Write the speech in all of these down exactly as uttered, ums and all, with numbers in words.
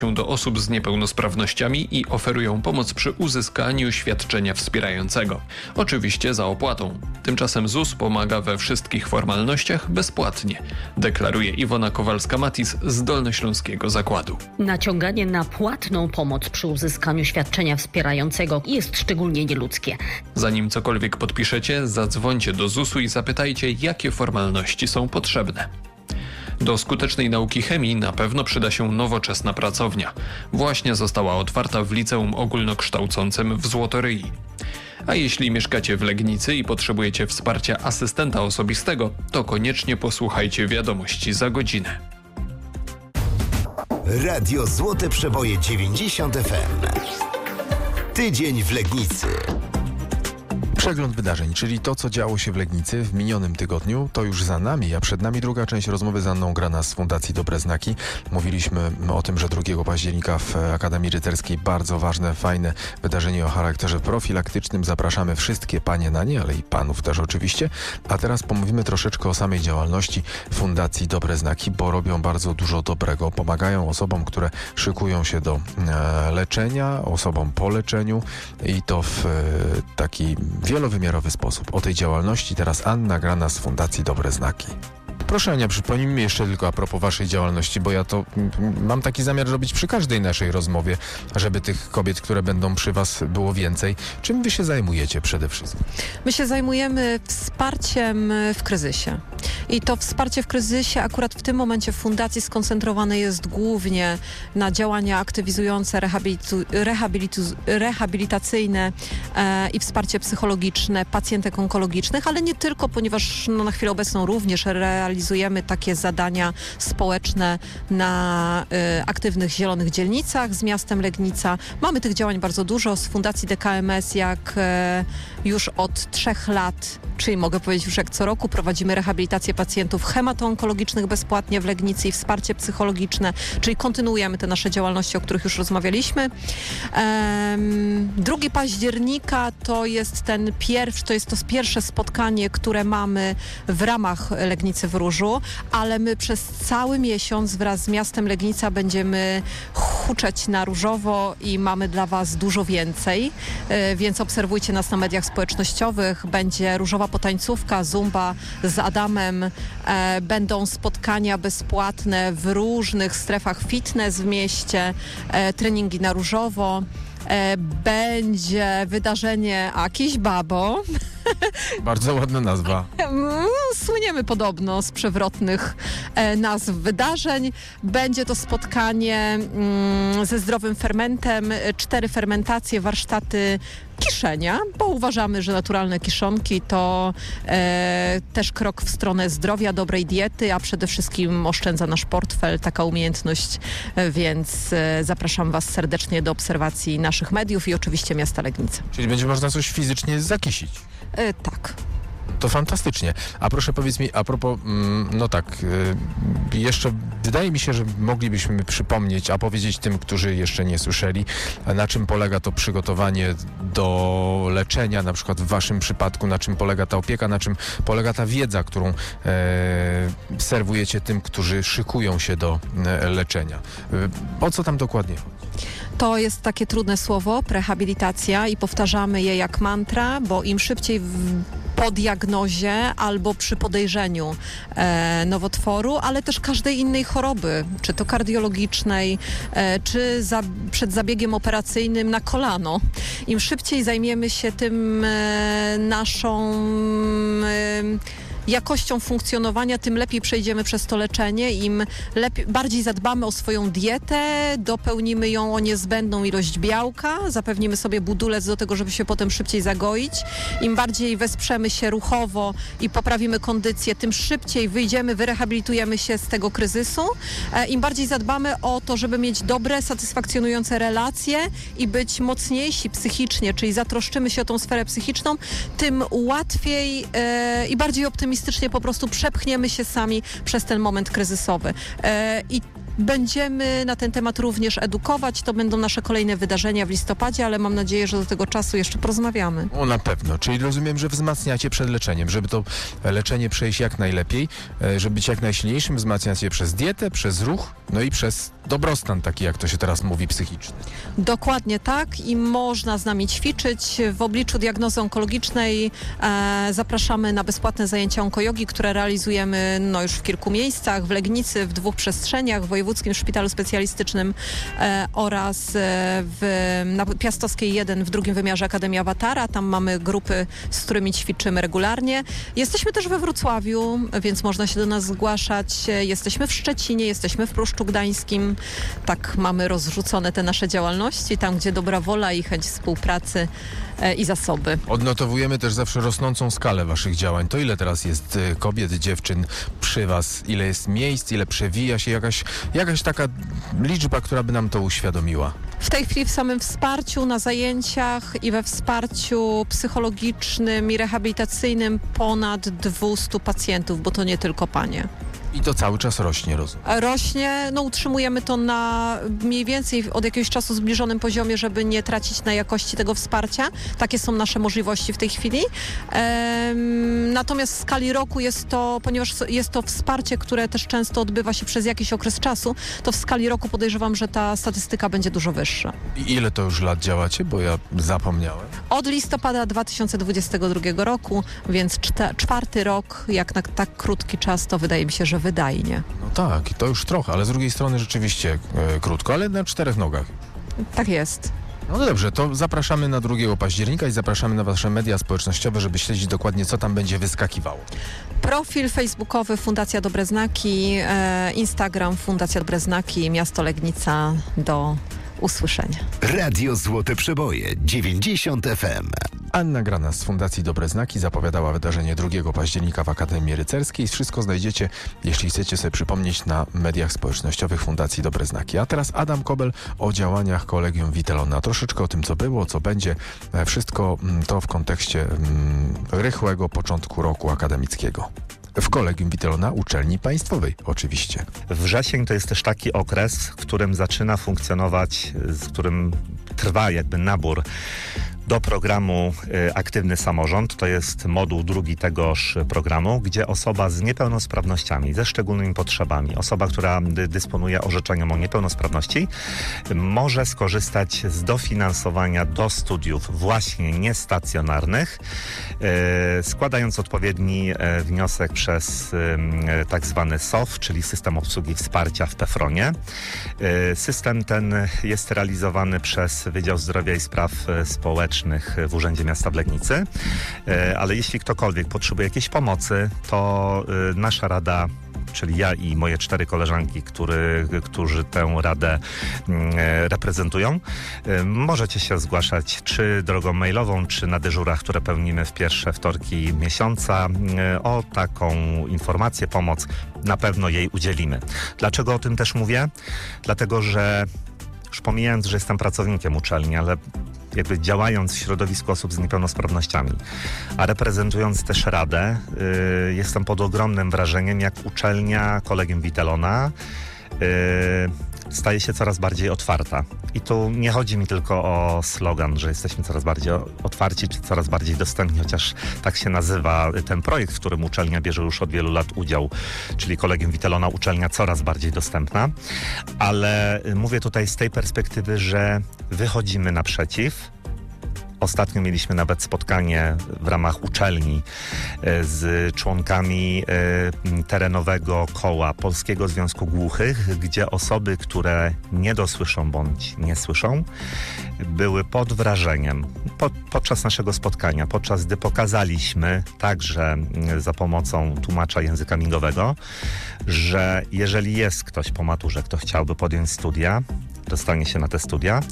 do osób z niepełnosprawnościami i oferują pomoc przy uzyskaniu świadczenia wspierającego. Oczywiście za opłatą. Tymczasem Z U S pomaga we wszystkich formalnościach bezpłatnie, deklaruje Iwona Kowalska-Matis z Dolnośląskiego Zakładu. Naciąganie na płatną pomoc przy uzyskaniu świadczenia wspierającego jest szczególnie nieludzkie. Zanim cokolwiek podpiszecie, zadzwońcie do Z U S u i zapytajcie, jakie formalności są potrzebne. Do skutecznej nauki chemii na pewno przyda się nowoczesna pracownia. Właśnie została otwarta w liceum ogólnokształcącym w Złotoryi. A jeśli mieszkacie w Legnicy i potrzebujecie wsparcia asystenta osobistego, to koniecznie posłuchajcie wiadomości za godzinę. Radio Złote Przeboje dziewięćdziesiąt F M. Tydzień w Legnicy. Przegląd wydarzeń, czyli to, co działo się w Legnicy w minionym tygodniu, to już za nami, a przed nami druga część rozmowy z Anną Grana z Fundacji Dobre Znaki. Mówiliśmy o tym, że drugiego października w Akademii Rycerskiej bardzo ważne, fajne wydarzenie o charakterze profilaktycznym. Zapraszamy wszystkie panie na nie, ale i panów też oczywiście. A teraz pomówimy troszeczkę o samej działalności Fundacji Dobre Znaki, bo robią bardzo dużo dobrego. Pomagają osobom, które szykują się do e, leczenia, osobom po leczeniu i to w e, taki wielowymiarowy sposób. O tej działalności teraz Anna Grana z Fundacji Dobre Znaki. Proszę Ania, przypomnij mi jeszcze tylko a propos waszej działalności, bo ja to m, mam taki zamiar robić przy każdej naszej rozmowie, żeby tych kobiet, które będą przy was, było więcej. Czym wy się zajmujecie przede wszystkim? My się zajmujemy wsparciem w kryzysie. I to wsparcie w kryzysie akurat w tym momencie w fundacji skoncentrowane jest głównie na działania aktywizujące, rehabilitu, rehabilitu, rehabilitacyjne e, i wsparcie psychologiczne pacjentek onkologicznych, ale nie tylko, ponieważ no, na chwilę obecną również realizujemy takie zadania społeczne na y, aktywnych zielonych dzielnicach z miastem Legnica. Mamy tych działań bardzo dużo. Z Fundacji D K M S jak y, już od trzech lat, czyli mogę powiedzieć już jak co roku, prowadzimy rehabilitację pacjentów hematoonkologicznych bezpłatnie w Legnicy i wsparcie psychologiczne, czyli kontynuujemy te nasze działalności, o których już rozmawialiśmy. Ehm, drugiego października to jest ten pierwszy, to jest to pierwsze spotkanie, które mamy w ramach Legnicy w Różu, ale my przez cały miesiąc wraz z miastem Legnica będziemy huczeć na różowo i mamy dla was dużo więcej, e, więc obserwujcie nas na mediach społecznościowych. Będzie różowa potańcówka, zumba z Adamem, e, będą spotkania bezpłatne w różnych strefach fitness w mieście, e, treningi na różowo. E, będzie wydarzenie Akiś Babo. Bardzo ładna nazwa. Słyniemy podobno z przewrotnych e, nazw wydarzeń. Będzie to spotkanie mm, ze zdrowym fermentem, cztery fermentacje, warsztaty kiszenia, bo uważamy, że naturalne kiszonki to e, też krok w stronę zdrowia, dobrej diety, a przede wszystkim oszczędza nasz portfel, taka umiejętność, e, więc e, zapraszam was serdecznie do obserwacji naszych mediów i oczywiście miasta Legnica. Czyli będzie można coś fizycznie zakisić. E, tak. To fantastycznie. A proszę powiedz mi, a propos, mm, no tak, y, jeszcze wydaje mi się, że moglibyśmy przypomnieć, a powiedzieć tym, którzy jeszcze nie słyszeli, na czym polega to przygotowanie do leczenia, na przykład w waszym przypadku, na czym polega ta opieka, na czym polega ta wiedza, którą e, serwujecie tym, którzy szykują się do e, leczenia. E, o co tam dokładnie chodzi? To jest takie trudne słowo, prehabilitacja, i powtarzamy je jak mantra, bo im szybciej w, po diagnozie albo przy podejrzeniu e, nowotworu, ale też każdej innej choroby, czy to kardiologicznej, e, czy za, przed zabiegiem operacyjnym na kolano. Im szybciej zajmiemy się tym e, naszą e, jakością funkcjonowania, tym lepiej przejdziemy przez to leczenie, im lepiej, bardziej zadbamy o swoją dietę, dopełnimy ją o niezbędną ilość białka, zapewnimy sobie budulec do tego, żeby się potem szybciej zagoić. Im bardziej wesprzemy się ruchowo i poprawimy kondycję, tym szybciej wyjdziemy, wyrehabilitujemy się z tego kryzysu. Im bardziej zadbamy o to, żeby mieć dobre, satysfakcjonujące relacje i być mocniejsi psychicznie, czyli zatroszczymy się o tą sferę psychiczną, tym łatwiej e, i bardziej optymistycznie po prostu przepchniemy się sami przez ten moment kryzysowy. E, I Będziemy na ten temat również edukować. To będą nasze kolejne wydarzenia w listopadzie, ale mam nadzieję, że do tego czasu jeszcze porozmawiamy. O, na pewno. Czyli rozumiem, że wzmacniacie przed leczeniem, żeby to leczenie przejść jak najlepiej, żeby być jak najsilniejszym, wzmacniacie przez dietę, przez ruch, no i przez dobrostan, taki jak to się teraz mówi, psychiczny. Dokładnie tak i można z nami ćwiczyć. W obliczu diagnozy onkologicznej e, zapraszamy na bezpłatne zajęcia onkojogi, które realizujemy no, już w kilku miejscach, w Legnicy, w dwóch przestrzeniach, w Wojewódzkim Szpitalu Specjalistycznym e, oraz e, w, na Piastowskiej jeden w drugim wymiarze Akademii Awatara. Tam mamy grupy, z którymi ćwiczymy regularnie. Jesteśmy też we Wrocławiu, więc można się do nas zgłaszać. Jesteśmy w Szczecinie, jesteśmy w Pruszczu Gdańskim. Tak mamy rozrzucone te nasze działalności, tam gdzie dobra wola i chęć współpracy e, i zasoby. Odnotowujemy też zawsze rosnącą skalę waszych działań. To ile teraz jest y, kobiet, dziewczyn przy was? Ile jest miejsc? Ile przewija się? Jakaś, jakaś taka liczba, która by nam to uświadomiła? W tej chwili w samym wsparciu na zajęciach i we wsparciu psychologicznym i rehabilitacyjnym ponad dwieście pacjentów, bo to nie tylko panie. I to cały czas rośnie, rozumiem. Rośnie, no utrzymujemy to na mniej więcej od jakiegoś czasu zbliżonym poziomie, żeby nie tracić na jakości tego wsparcia. Takie są nasze możliwości w tej chwili. Ehm, natomiast w skali roku jest to, ponieważ jest to wsparcie, które też często odbywa się przez jakiś okres czasu, to w skali roku podejrzewam, że ta statystyka będzie dużo wyższa. I ile to już lat działacie? Bo ja zapomniałem. Od listopada dwa tysiące dwudziestego drugiego roku, więc czte, czwarty rok, jak na tak krótki czas, to wydaje mi się, że wydajnie. No tak, to już trochę, ale z drugiej strony rzeczywiście e, krótko, ale na czterech nogach. Tak jest. No dobrze, to zapraszamy na drugiego października i zapraszamy na wasze media społecznościowe, żeby śledzić dokładnie, co tam będzie wyskakiwało. Profil facebookowy Fundacja Dobre Znaki, e, Instagram Fundacja Dobre Znaki, miasto Legnica. Do usłyszenia. Radio Złote Przeboje dziewięćdziesiąt F M. Anna Grana z Fundacji Dobre Znaki zapowiadała wydarzenie drugiego października w Akademii Rycerskiej. Wszystko znajdziecie, jeśli chcecie sobie przypomnieć, na mediach społecznościowych Fundacji Dobre Znaki. A teraz Adam Kobel o działaniach Kolegium Witelona. Troszeczkę o tym, co było, co będzie. Wszystko to w kontekście mm, rychłego początku roku akademickiego. W Kolegium Witelona Uczelni Państwowej oczywiście. Wrzesień to jest też taki okres, w którym zaczyna funkcjonować, z którym trwa jakby nabór do programu y, Aktywny Samorząd. To jest moduł drugi tegoż programu, gdzie osoba z niepełnosprawnościami, ze szczególnymi potrzebami, osoba, która dy, dysponuje orzeczeniem o niepełnosprawności, y, może skorzystać z dofinansowania do studiów właśnie niestacjonarnych, y, składając odpowiedni y, wniosek przez y, tak zwany S O W, czyli System Obsługi Wsparcia w PEFRONie. Y, system ten jest realizowany przez Wydział Zdrowia i Spraw Społecznych w Urzędzie Miasta w Legnicy, ale jeśli ktokolwiek potrzebuje jakiejś pomocy, to nasza rada, czyli ja i moje cztery koleżanki, który, którzy tę radę reprezentują, możecie się zgłaszać czy drogą mailową, czy na dyżurach, które pełnimy w pierwsze wtorki miesiąca, o taką informację, pomoc. Na pewno jej udzielimy. Dlaczego o tym też mówię? Dlatego, że już pomijając, że jestem pracownikiem uczelni, ale jakby działając w środowisku osób z niepełnosprawnościami, a reprezentując też Radę, yy, jestem pod ogromnym wrażeniem, jak uczelnia Kolegium Witelona yy, staje się coraz bardziej otwarta. I tu nie chodzi mi tylko o slogan, że jesteśmy coraz bardziej otwarci, czy coraz bardziej dostępni, chociaż tak się nazywa ten projekt, w którym uczelnia bierze już od wielu lat udział, czyli Kolegium Witelona, uczelnia coraz bardziej dostępna. Ale mówię tutaj z tej perspektywy, że wychodzimy naprzeciw. Ostatnio mieliśmy nawet spotkanie w ramach uczelni z członkami terenowego koła Polskiego Związku Głuchych, gdzie osoby, które nie dosłyszą bądź nie słyszą, były pod wrażeniem po, podczas naszego spotkania, podczas gdy pokazaliśmy także za pomocą tłumacza języka migowego, że jeżeli jest ktoś po maturze, kto chciałby podjąć studia, dostanie się na te studia,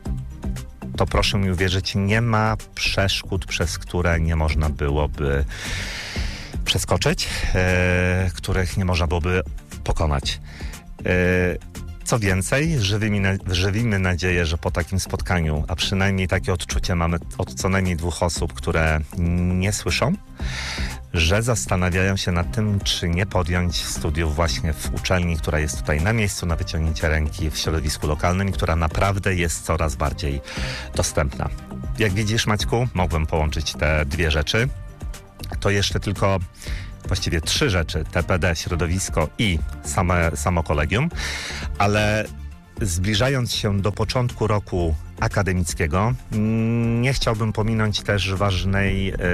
to proszę mi uwierzyć, nie ma przeszkód, przez które nie można byłoby przeskoczyć, e, których nie można byłoby pokonać. E, co więcej, żywimy, żywimy nadzieję, że po takim spotkaniu, a przynajmniej takie odczucie mamy od co najmniej dwóch osób, które nie słyszą, że zastanawiają się nad tym, czy nie podjąć studiów właśnie w uczelni, która jest tutaj na miejscu, na wyciągnięcie ręki w środowisku lokalnym i która naprawdę jest coraz bardziej dostępna. Jak widzisz, Maćku, mogłem połączyć te dwie rzeczy. To jeszcze tylko właściwie trzy rzeczy, T P D, środowisko i same, samo kolegium, ale zbliżając się do początku roku akademickiego, nie chciałbym pominąć też ważnej, yy,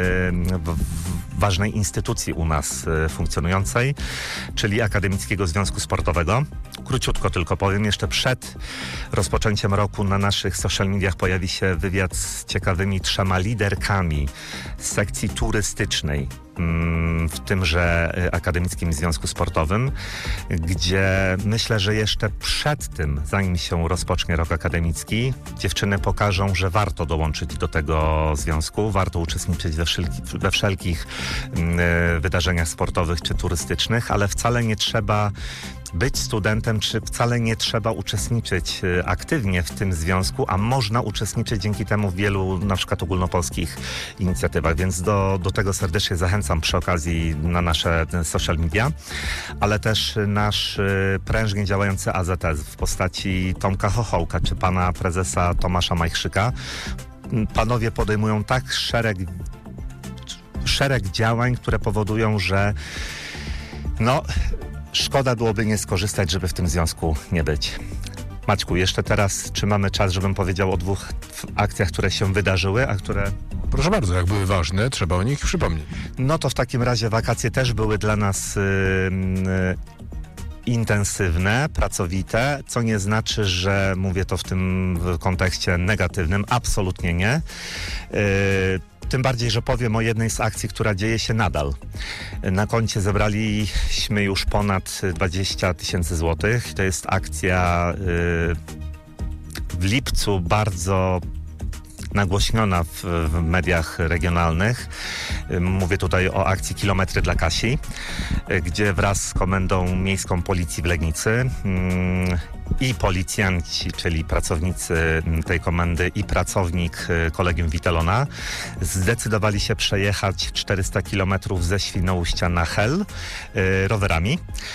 ważnej instytucji u nas yy, funkcjonującej, czyli Akademickiego Związku Sportowego. Króciutko tylko powiem, jeszcze przed rozpoczęciem roku na naszych social mediach pojawi się wywiad z ciekawymi trzema liderkami z sekcji turystycznej w tymże Akademickim Związku Sportowym, gdzie myślę, że jeszcze przed tym, zanim się rozpocznie rok akademicki, dziewczyny pokażą, że warto dołączyć do tego związku, warto uczestniczyć we, wszelki, we wszelkich y, wydarzeniach sportowych czy turystycznych, ale wcale nie trzeba być studentem, czy wcale nie trzeba uczestniczyć y, aktywnie w tym związku, a można uczestniczyć dzięki temu w wielu na przykład ogólnopolskich inicjatywach, więc do, do tego serdecznie zachęcam przy okazji na nasze social media, ale też nasz y, prężnie działający A Z S w postaci Tomka Chochołka czy pana prezesa Tomasza Majchrzyka. Panowie podejmują tak szereg, szereg działań, które powodują, że no szkoda byłoby nie skorzystać, żeby w tym związku nie być. Maćku, jeszcze teraz, czy mamy czas, żebym powiedział o dwóch akcjach, które się wydarzyły, a które... Proszę bardzo, jak były ważne, trzeba o nich przypomnieć. No to w takim razie wakacje też były dla nas yy, yy, intensywne, pracowite, co nie znaczy, że mówię to w tym kontekście negatywnym. Absolutnie nie. Yy, Tym bardziej, że powiem o jednej z akcji, która dzieje się nadal. Na koncie zebraliśmy już ponad dwadzieścia tysięcy złotych. To jest akcja yy, w lipcu bardzo nagłośniona w, w mediach regionalnych. Mówię tutaj o akcji Kilometry dla Kasi, gdzie wraz z Komendą Miejską Policji w Legnicy i policjanci, czyli pracownicy tej komendy i pracownik Kolegium Witelona zdecydowali się przejechać czterysta kilometrów ze Świnoujścia na Hel rowerami,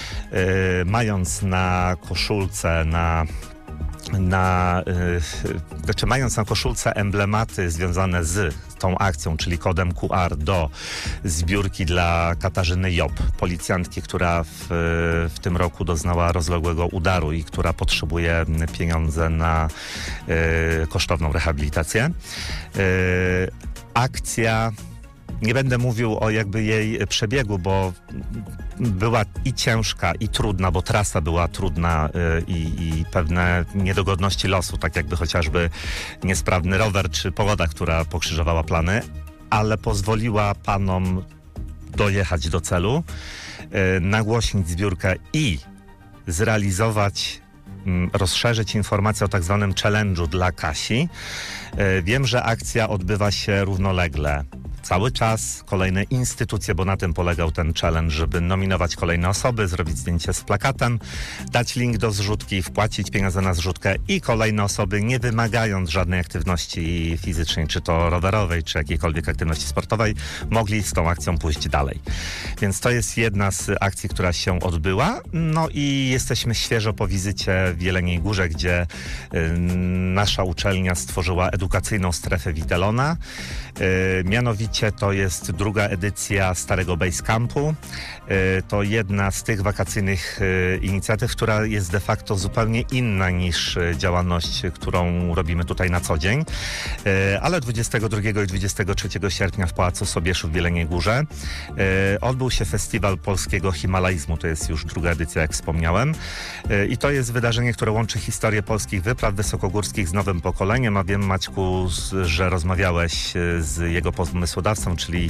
mając na koszulce, na Na, yy, znaczy mając na koszulce emblematy związane z tą akcją, czyli kodem Q R do zbiórki dla Katarzyny Job, policjantki, która w, w tym roku doznała rozległego udaru i która potrzebuje pieniądze na yy, kosztowną rehabilitację. Yy, akcja... Nie będę mówił o jakby jej przebiegu, bo była i ciężka, i trudna, bo trasa była trudna y, i pewne niedogodności losu, tak jakby chociażby niesprawny rower czy pogoda, która pokrzyżowała plany, ale pozwoliła panom dojechać do celu, y, nagłośnić zbiórkę i zrealizować, y, rozszerzyć informację o tak zwanym challenge'u dla Kasi. Y, wiem, że akcja odbywa się równolegle. Cały czas kolejne instytucje, bo na tym polegał ten challenge, żeby nominować kolejne osoby, zrobić zdjęcie z plakatem, dać link do zrzutki, wpłacić pieniądze na zrzutkę i kolejne osoby, nie wymagając żadnej aktywności fizycznej, czy to rowerowej, czy jakiejkolwiek aktywności sportowej, mogli z tą akcją pójść dalej. Więc to jest jedna z akcji, która się odbyła. No i jesteśmy świeżo po wizycie w Jeleniej Górze, gdzie y, nasza uczelnia stworzyła edukacyjną strefę Witelona. Y, mianowicie to jest druga edycja Starego Basecampu. To jedna z tych wakacyjnych inicjatyw, która jest de facto zupełnie inna niż działalność, którą robimy tutaj na co dzień. Ale dwudziestego drugiego i dwudziestego trzeciego sierpnia w Pałacu Sobieszów w Jeleniej Górze odbył się Festiwal Polskiego Himalaizmu. To jest już druga edycja, jak wspomniałem. I to jest wydarzenie, które łączy historię polskich wypraw wysokogórskich z nowym pokoleniem. A wiem, Maćku, że rozmawiałeś z jego pomysłodawcą, czyli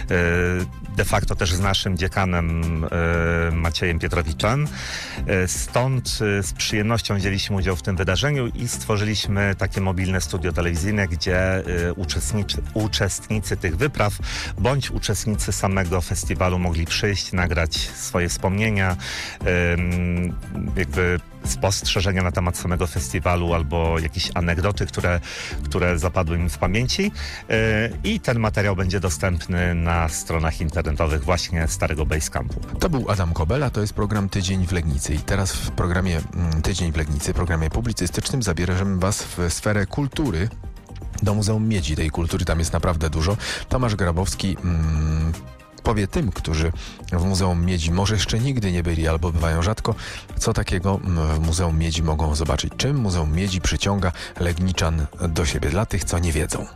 de facto też z naszym dziekanem Maciejem Pietrowiczem. Stąd z przyjemnością wzięliśmy udział w tym wydarzeniu i stworzyliśmy takie mobilne studio telewizyjne, gdzie uczestnicy, uczestnicy tych wypraw bądź uczestnicy samego festiwalu mogli przyjść, nagrać swoje wspomnienia, jakby spostrzeżenia na temat samego festiwalu albo jakieś anegdoty, które, które zapadły im w pamięci. I ten materiał będzie dostępny na stronach internetowych właśnie Starego Basecampu. To był Adam Kobela, to jest program Tydzień w Legnicy. I teraz w programie mm, Tydzień w Legnicy, programie publicystycznym, zabierzemy Was w sferę kultury. Do Muzeum Miedzi. Tej kultury tam jest naprawdę dużo. Tomasz Grabowski mm, powie tym, którzy w Muzeum Miedzi może jeszcze nigdy nie byli albo bywają rzadko, co takiego w Muzeum Miedzi mogą zobaczyć. Czym Muzeum Miedzi przyciąga Legniczan do siebie, dla tych, co nie wiedzą.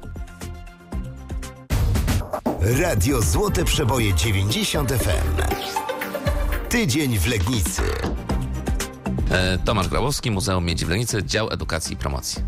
Radio Złote Przeboje dziewięćdziesiąt F M. Tydzień w Legnicy. Tomasz Grabowski, Muzeum Miedzi w Legnicy, Dział Edukacji i Promocji.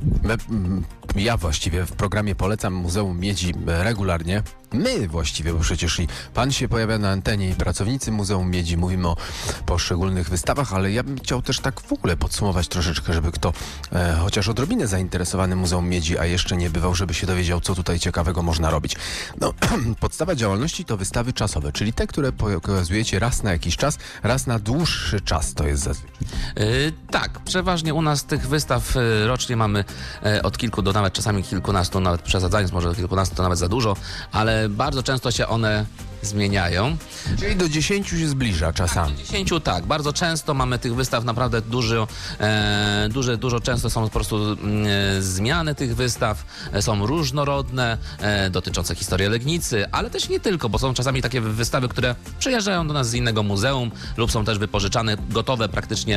Ja właściwie w programie polecam Muzeum Miedzi regularnie. My właściwie, bo przecież i pan się pojawia na antenie i pracownicy Muzeum Miedzi, mówimy o poszczególnych wystawach, ale ja bym chciał też tak w ogóle podsumować troszeczkę, żeby kto e, chociaż odrobinę zainteresowany Muzeum Miedzi, a jeszcze nie bywał, żeby się dowiedział, co tutaj ciekawego można robić. No, podstawa działalności to wystawy czasowe, czyli te, które pokazujecie raz na jakiś czas, raz na dłuższy czas to jest zazwyczaj. Yy, tak, przeważnie u nas tych wystaw yy, rocznie mamy yy, od kilku do nawet czasami kilkunastu, nawet przesadzając może kilkunastu to nawet za dużo, ale bardzo często się one zmieniają. Czyli do dziesięciu się zbliża czasami. Tak, do dziesięciu tak. Bardzo często mamy tych wystaw naprawdę dużo, e, duże, dużo często są po prostu e, zmiany tych wystaw, e, są różnorodne, e, dotyczące historii Legnicy, ale też nie tylko, bo są czasami takie wystawy, które przyjeżdżają do nas z innego muzeum lub są też wypożyczane gotowe praktycznie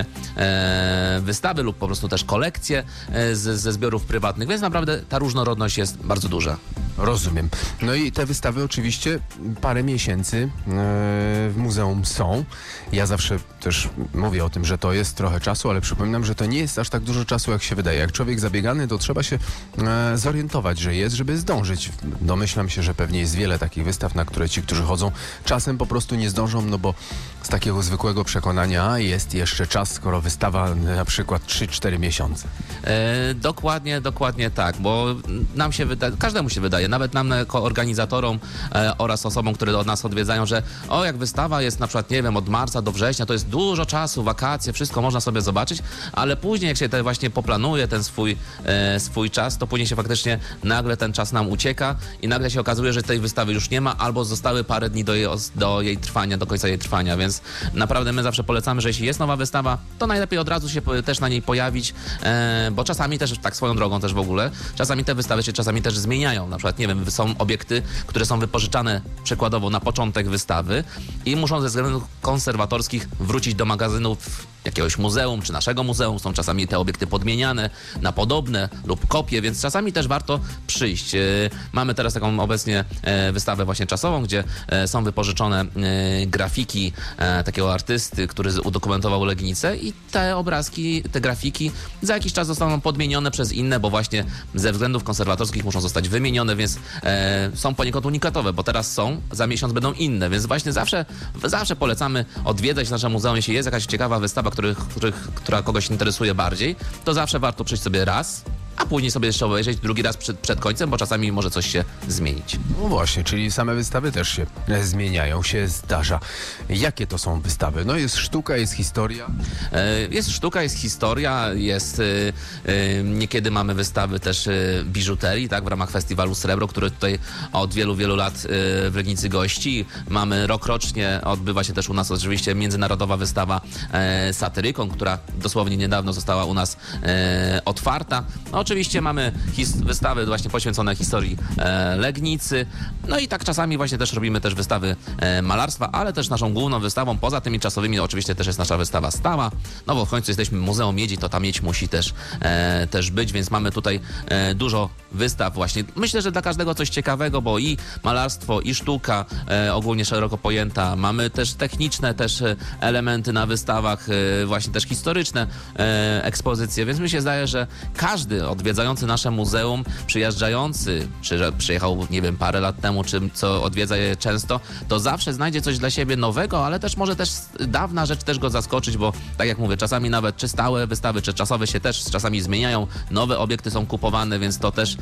e, wystawy lub po prostu też kolekcje e, z, ze zbiorów prywatnych, więc naprawdę ta różnorodność jest bardzo duża. Rozumiem. No i te wystawy oczywiście parę miesięcy yy, w muzeum są. Ja zawsze też mówię o tym, że to jest trochę czasu, ale przypominam, że to nie jest aż tak dużo czasu, jak się wydaje. Jak człowiek zabiegany, to trzeba się yy, zorientować, że jest, żeby zdążyć. Domyślam się, że pewnie jest wiele takich wystaw, na które ci, którzy chodzą, czasem po prostu nie zdążą, no bo z takiego zwykłego przekonania jest jeszcze czas, skoro wystawa na przykład trzy cztery miesiące. E, dokładnie, dokładnie tak, bo nam się wydaje, każdemu się wydaje, nawet nam jako organizatorom e, oraz osobom, które od nas odwiedzają, że o, jak wystawa jest na przykład, nie wiem, od marca do września, to jest dużo czasu, wakacje, wszystko można sobie zobaczyć, ale później jak się te właśnie poplanuje ten swój, e, swój czas, to później się faktycznie nagle ten czas nam ucieka i nagle się okazuje, że tej wystawy już nie ma, albo zostały parę dni do jej, do jej trwania, do końca jej trwania, więc naprawdę my zawsze polecamy, że jeśli jest nowa wystawa, to najlepiej od razu się też na niej pojawić, e, bo czasami też, tak swoją drogą też w ogóle, czasami te wystawy się czasami też zmieniają. Na przykład, nie wiem, są obiekty, które są wypożyczane przykładowo na początek wystawy i muszą ze względów konserwatorskich wrócić do magazynów jakiegoś muzeum, czy naszego muzeum. Są czasami te obiekty podmieniane na podobne lub kopie, więc czasami też warto przyjść. E, mamy teraz taką obecnie e, wystawę właśnie czasową, gdzie e, są wypożyczone e, grafiki e, takiego artysty, który udokumentował Legnicę i te obrazki, te grafiki za jakiś czas zostaną podmienione przez inne, bo właśnie ze względów konserwatorskich muszą zostać wymienione, więc e, są poniekąd unikatowe, bo teraz są, za miesiąc będą inne, więc właśnie zawsze, zawsze polecamy odwiedzać nasze muzeum, jeśli jest jakaś ciekawa wystawa, których, których, która kogoś interesuje bardziej, to zawsze warto przyjść sobie raz, a później sobie jeszcze obejrzeć drugi raz przed, przed końcem, bo czasami może coś się zmienić. No właśnie, czyli same wystawy też się zmieniają, się zdarza. Jakie to są wystawy? No jest sztuka, jest historia. Jest sztuka, jest historia, jest niekiedy mamy wystawy też biżuterii, tak, w ramach festiwalu Srebro, który tutaj od wielu, wielu lat w Legnicy gości. Mamy rokrocznie, odbywa się też u nas oczywiście międzynarodowa wystawa Satyrykon, która dosłownie niedawno została u nas otwarta. No, oczywiście mamy his- wystawy właśnie poświęcone historii e, Legnicy, no i tak czasami właśnie też robimy też wystawy e, malarstwa, ale też naszą główną wystawą, poza tymi czasowymi, no, oczywiście też jest nasza wystawa stała, no bo w końcu jesteśmy Muzeum Miedzi, to ta miedź musi też, e, też być, więc mamy tutaj e, dużo wystaw właśnie. Myślę, że dla każdego coś ciekawego, bo i malarstwo, i sztuka e, ogólnie szeroko pojęta, mamy też techniczne też elementy na wystawach, e, właśnie też historyczne e, ekspozycje, więc mi się zdaje, że każdy odwiedzający nasze muzeum, przyjeżdżający, czy że przyjechał, nie wiem, parę lat temu, czy co odwiedza je często, to zawsze znajdzie coś dla siebie nowego, ale też może też dawna rzecz też go zaskoczyć, bo tak jak mówię, czasami nawet czy stałe wystawy, czy czasowe się też czasami zmieniają, nowe obiekty są kupowane, więc to też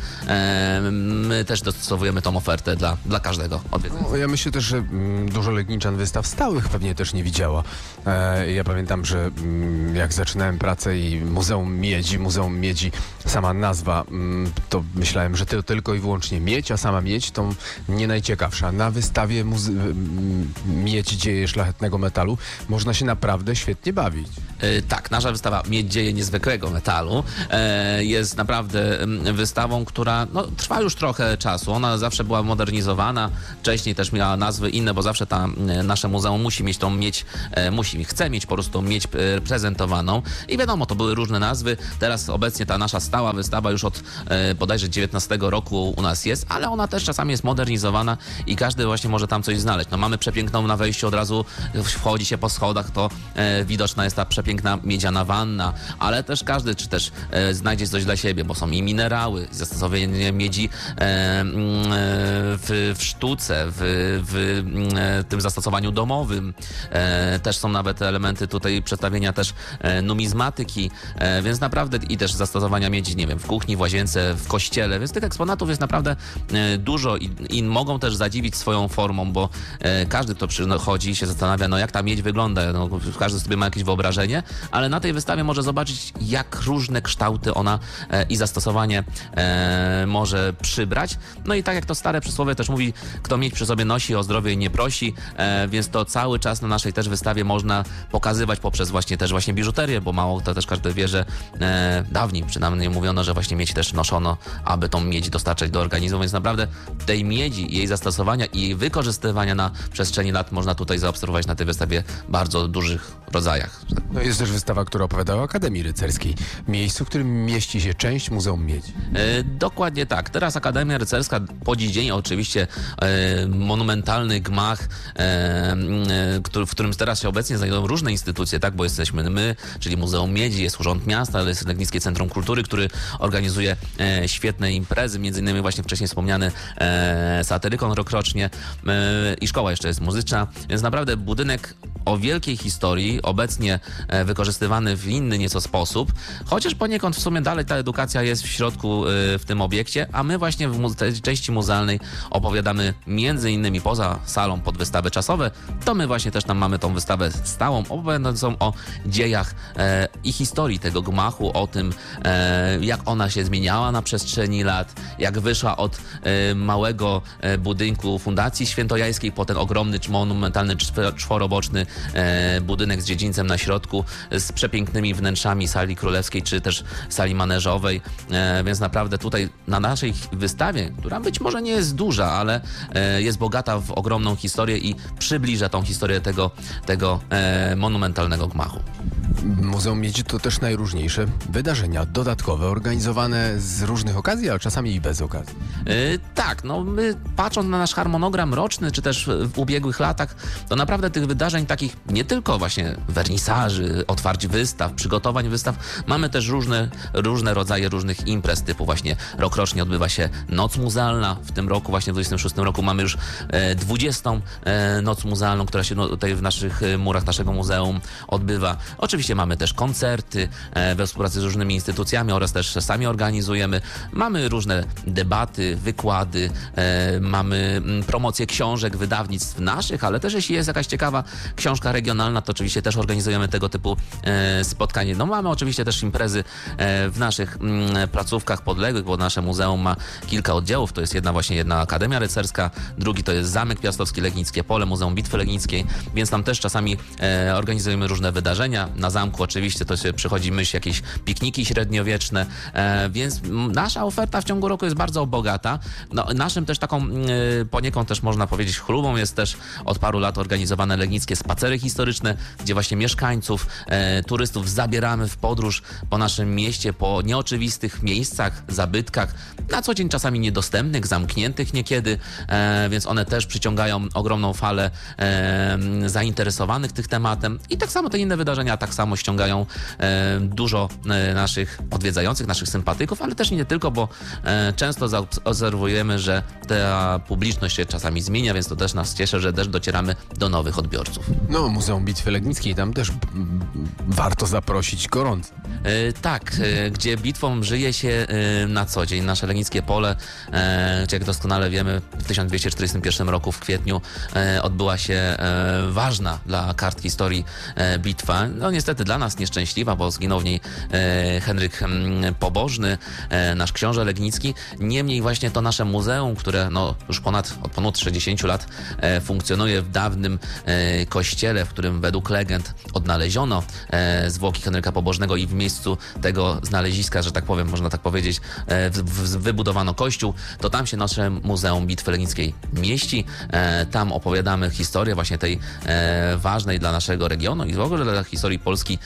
e, my też dostosowujemy tą ofertę dla, dla każdego odwiedzającego. No, ja myślę też, że mm, dużo legniczan wystaw stałych pewnie też nie widziała. E, ja pamiętam, że mm, jak zaczynałem pracę i Muzeum Miedzi, Muzeum Miedzi, sama nazwa, mm, to myślałem, że to tylko i wyłącznie miedź, a sama miedź to nie najciekawsza. Na wystawie muze- m, Miedź dzieje szlachetnego metalu można się naprawdę świetnie bawić. E, tak, nasza wystawa Miedź dzieje niezwykłego metalu e, jest naprawdę m, wystawą, która no, trwa już trochę czasu. Ona zawsze była modernizowana. Wcześniej też miała nazwy inne, bo zawsze ta, e, nasze muzeum musi mieć tą miedź, e, musi, chce mieć po prostu miedź e, prezentowaną. I wiadomo, to były różne nazwy. Teraz obecnie ta nasza stała wystawa już od e, bodajże dziewiętnastego roku u nas jest, ale ona też czasami jest modernizowana i każdy właśnie może tam coś znaleźć. No, mamy przepiękną na wejściu, od razu wchodzi się po schodach, to e, widoczna jest ta przepiękna miedziana wanna, ale też każdy, czy też e, znajdzie coś dla siebie, bo są i minerały, zastosowanie miedzi e, e, w, w sztuce, w, w e, tym zastosowaniu domowym. E, też są nawet elementy tutaj przedstawienia też e, numizmatyki, e, więc naprawdę i też zastosowania miedzi, nie wiem, w kuchni, w łazience, w kościele, więc tych eksponatów jest naprawdę e, dużo i, i mogą też zadziwić swoją formą, bo e, każdy, kto przychodzi i się zastanawia, no jak ta miedź wygląda, no, każdy sobie ma jakieś wyobrażenie, ale na tej wystawie może zobaczyć, jak różne kształty ona e, i zastosowanie e, może przybrać. No i tak jak to stare przysłowie też mówi, kto miedź przy sobie nosi, o zdrowie nie prosi, e, więc to cały czas na naszej też wystawie można pokazywać poprzez właśnie też właśnie biżuterię, bo mało to też każdy wie, że e, dawniej przynajmniej mówiono, że właśnie miedź też noszono, aby tą miedź dostarczać do organizmu, więc naprawdę tej miedzi, jej zastosowania i jej wykorzystywania na przestrzeni lat można tutaj zaobserwować na tej wystawie bardzo dużych rodzajach. No jest też wystawa, która opowiada o Akademii Rycerskiej, miejscu, w którym mieści się część Muzeum Miedzi. E, dokładnie tak. Teraz Akademia Rycerska po dziś dzień oczywiście e, monumentalny gmach, e, e, który, w którym teraz się obecnie znajdują różne instytucje, tak, bo jesteśmy my, czyli Muzeum Miedzi, jest Urząd Miasta, ale jest Legnickie Centrum Kultury, który organizuje e, świetne imprezy, między innymi właśnie wcześniej wspomniany e, Satyrykon rokrocznie e, i szkoła jeszcze jest muzyczna, więc naprawdę budynek o wielkiej historii, obecnie e, wykorzystywany w inny nieco sposób, chociaż poniekąd w sumie dalej ta edukacja jest w środku e, w tym obiekcie, a my właśnie w mu- tej części muzealnej opowiadamy między innymi poza salą pod wystawy czasowe, to my właśnie też tam mamy tą wystawę stałą, opowiadającą o dziejach e, i historii tego gmachu, o tym e, jak ona się zmieniała na przestrzeni lat, jak wyszła od e, małego e, budynku Fundacji Świętojańskiej po ten ogromny, monumentalny, czw- czworoboczny e, budynek z dziedzińcem na środku, z przepięknymi wnętrzami sali królewskiej, czy też sali maneżowej, e, więc naprawdę tutaj na naszej wystawie, która być może nie jest duża, ale e, jest bogata w ogromną historię i przybliża tą historię tego, tego e, monumentalnego gmachu. Muzeum Miedzi to też najróżniejsze wydarzenia dodatkowe, organizowane z różnych okazji, a czasami i bez okazji. Yy, tak, no my patrząc na nasz harmonogram roczny, czy też w ubiegłych latach, to naprawdę tych wydarzeń takich nie tylko właśnie wernisaży, otwarć wystaw, przygotowań wystaw, mamy też różne, różne rodzaje różnych imprez, typu właśnie rokrocznie odbywa się Noc Muzealna, w tym roku, właśnie w dwudziestym szóstym roku mamy już e, dwudziestą e, Noc Muzealną, która się no, tutaj w naszych e, murach naszego muzeum odbywa. Oczywiście mamy też koncerty e, we współpracy z różnymi instytucjami oraz też sami organizujemy. Mamy różne debaty, wykłady, e, mamy m, promocję książek, wydawnictw naszych, ale też jeśli jest jakaś ciekawa książka regionalna, to oczywiście też organizujemy tego typu e, spotkanie. No mamy oczywiście też imprezy e, w naszych m, placówkach podległych, bo nasze muzeum ma kilka oddziałów. To jest jedna właśnie jedna Akademia Rycerska, drugi to jest Zamek Piastowski, Legnickie Pole, Muzeum Bitwy Legnickiej, więc tam też czasami e, organizujemy różne wydarzenia. Na zamku oczywiście to się przychodzi myśl, jakieś pikniki średniowieczne, e, więc nasza oferta w ciągu roku jest bardzo bogata. No, naszym też taką e, poniekąd też można powiedzieć chlubą jest też od paru lat organizowane legnickie spacery historyczne, gdzie właśnie mieszkańców, e, turystów zabieramy w podróż po naszym mieście, po nieoczywistych miejscach, zabytkach, na co dzień czasami niedostępnych, zamkniętych niekiedy, e, więc one też przyciągają ogromną falę e, zainteresowanych tych tematem i tak samo te inne wydarzenia, tak samo samo ściągają e, dużo e, naszych odwiedzających, naszych sympatyków, ale też nie tylko, bo e, często zaobserwujemy, że ta publiczność się czasami zmienia, więc to też nas cieszy, że też docieramy do nowych odbiorców. No, Muzeum Bitwy Legnickiej, tam też mm, warto zaprosić gorąco. E, tak, e, gdzie bitwą żyje się e, na co dzień. Nasze Legnickie Pole, e, gdzie jak doskonale wiemy, w tysiąc dwieście czterdziestym pierwszym roku w kwietniu e, odbyła się e, ważna dla kart historii e, bitwa. No niestety dla nas nieszczęśliwa, bo zginął w niej e, Henryk m, Pobożny, e, nasz książę legnicki. Niemniej właśnie to nasze muzeum, które no, już ponad, od ponad sześćdziesięciu lat e, funkcjonuje w dawnym e, kościele, w którym według legend odnaleziono e, zwłoki Henryka Pobożnego i w miejscu tego znaleziska, że tak powiem, można tak powiedzieć, e, w, w, wybudowano kościół, to tam się nasze Muzeum Bitwy Legnickiej mieści. E, tam opowiadamy historię właśnie tej e, ważnej dla naszego regionu i w ogóle dla historii Polski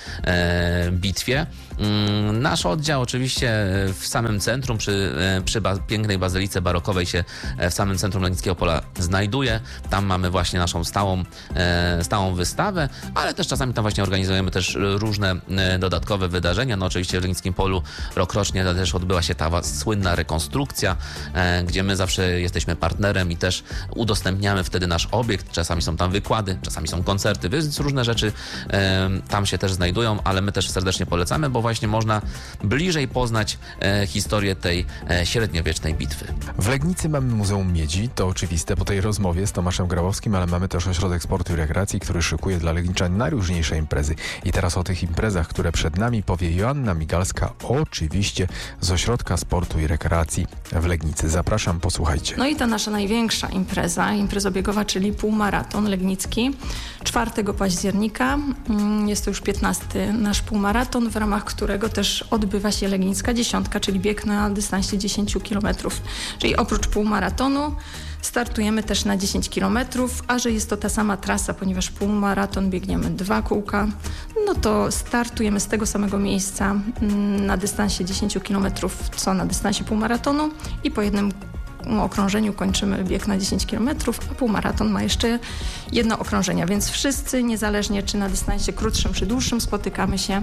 e, bitwie. Mm, nasz oddział oczywiście w samym centrum, przy, e, przy ba- pięknej bazylice barokowej się w samym centrum Legnickiego Pola znajduje. Tam mamy właśnie naszą stałą, e, stałą wystawę, ale też czasami tam właśnie organizujemy też różne e, dodatkowe wydarzenia. No oczywiście w Legnickim Polu rokrocznie też odbyła się ta słynna rekonstrukcja, e, gdzie my zawsze jesteśmy partnerem i też udostępniamy wtedy nasz obiekt. Czasami są tam wykłady, czasami są koncerty, więc różne rzeczy e, tam się też znajdują, ale my też serdecznie polecamy, bo właśnie można bliżej poznać e, historię tej e, średniowiecznej bitwy. W Legnicy mamy Muzeum Miedzi, to oczywiste po tej rozmowie z Tomaszem Grabowskim, ale mamy też Ośrodek Sportu i Rekreacji, który szykuje dla Legniczan najróżniejsze imprezy. I teraz o tych imprezach, które przed nami, powie Joanna Migalska, oczywiście z Ośrodka Sportu i Rekreacji w Legnicy. Zapraszam, posłuchajcie. No i ta nasza największa impreza, imprezobiegowa, czyli półmaraton legnicki, czwartego października. Jest to już piętnasty nasz półmaraton, w ramach którego też odbywa się Legnicka Dziesiątka, czyli bieg na dystansie dziesięć kilometrów. Czyli oprócz półmaratonu startujemy też na dziesięć kilometrów, a że jest to ta sama trasa, ponieważ półmaraton biegniemy dwa kółka, no to startujemy z tego samego miejsca na dystansie dziesięć kilometrów, co na dystansie półmaratonu i po jednym okrążeniu kończymy bieg na dziesięć kilometrów, a półmaraton ma jeszcze jedno okrążenie, więc wszyscy, niezależnie czy na dystansie krótszym czy dłuższym, spotykamy się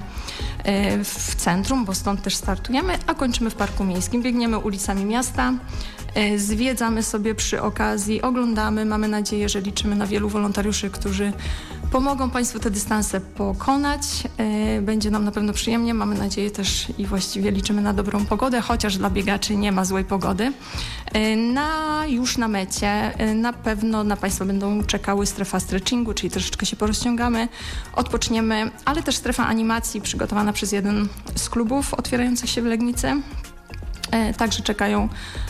w centrum, bo stąd też startujemy, a kończymy w Parku Miejskim. Biegniemy ulicami miasta, zwiedzamy sobie przy okazji, oglądamy, mamy nadzieję, że liczymy na wielu wolontariuszy, którzy pomogą Państwu te dystanse pokonać. Będzie nam na pewno przyjemnie, mamy nadzieję też i właściwie liczymy na dobrą pogodę, chociaż dla biegaczy nie ma złej pogody. Na, już na mecie na pewno na Państwa będą czekały strefa stretchingu, czyli troszeczkę się porozciągamy, odpoczniemy, ale też strefa animacji przygotowana przez jeden z klubów otwierających się w Legnicy. Także czekają